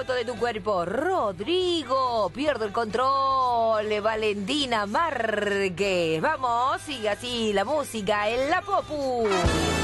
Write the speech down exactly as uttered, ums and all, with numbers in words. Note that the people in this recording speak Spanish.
foto de tu cuerpo. Rodrigo, pierdo el control. Valentina Márquez. Vamos, sigue así la música en la Popu.